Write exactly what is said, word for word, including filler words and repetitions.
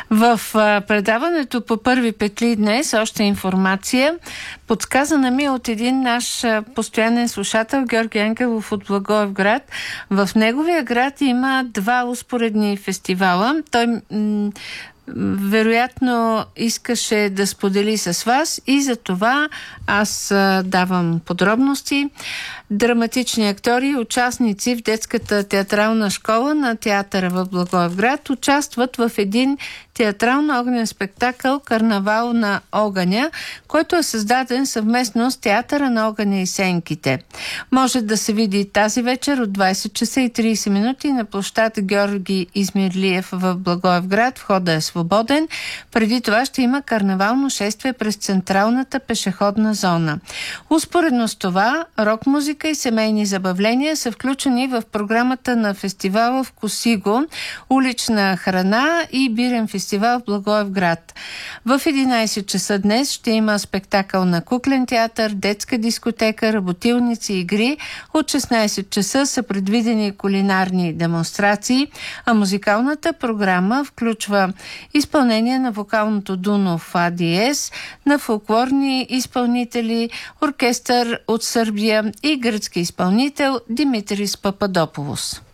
В а, предаването по първи петли днес още информация, подсказана ми от един наш а, постоянен слушател Георги Ангелов от Благоевград. В неговия град има два успоредни фестивала. Той м- вероятно искаше да сподели с вас и за това аз а, давам подробности. Драматични актьори, участници в детската театрална школа на театъра в Благоевград участват в един театрално-огнен спектакъл "Карнавал на огъня", който е създаден съвместно с Театъра на огъня и сенките. Може да се види тази вечер от двайсет часа и трийсет минути на площад Георги Измирлиев в Благоевград. Входът е свободен. Преди това ще има карнавално шествие през централната пешеходна зона. Успоредно с това, рок-музика и семейни забавления са включени в програмата на фестивала в Косиго, улична храна и бирен фестивал в Благоевград. В единайсет часа днес ще има спектакъл на куклен театър, детска дискотека, работилници, игри. От шестнайсет часа са предвидени кулинарни демонстрации, а музикалната програма включва изпълнение на вокалното дуно Фа диез, на фолклорни изпълнители, оркестър от Сърбия и гръцки изпълнител Димитрис Пападополос.